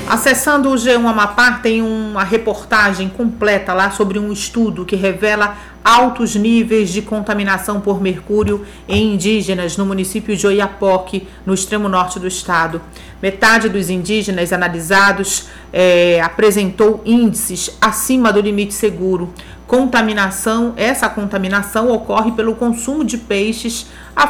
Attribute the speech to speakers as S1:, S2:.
S1: Acessando o G1 Amapá, tem uma reportagem completa lá sobre um estudo que revela altos níveis de contaminação por mercúrio em indígenas no município de Oiapoque, no extremo norte do estado. Metade dos indígenas analisados apresentou índices acima do limite seguro. Essa contaminação ocorre pelo consumo de peixes,